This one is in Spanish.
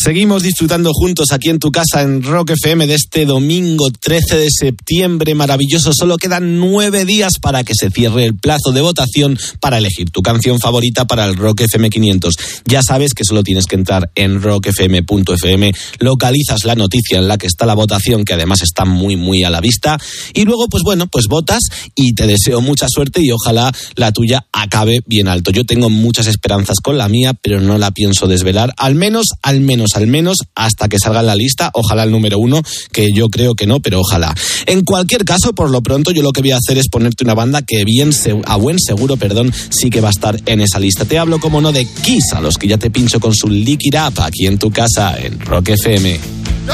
Seguimos disfrutando juntos aquí en tu casa en Rock FM de este domingo 13 de septiembre. Maravilloso, solo quedan 9 días para que se cierre el plazo de votación para elegir tu canción favorita para el Rock FM 500. Ya sabes que solo tienes que entrar en rockfm.fm, localizas la noticia en la que está la votación, que además está muy a la vista, y luego pues votas, y te deseo mucha suerte y ojalá la tuya acabe bien alto. Yo tengo muchas esperanzas con la mía, pero no la pienso desvelar, al menos hasta que salga en la lista. Ojalá el número 1, que yo creo que no, pero ojalá. En cualquier caso, por lo pronto, yo lo que voy a hacer es ponerte una banda que a buen seguro, sí que va a estar en esa lista. Te hablo, como no, de Kiss, a los que ya te pincho con su Lick It Up aquí en tu casa en Rock FM.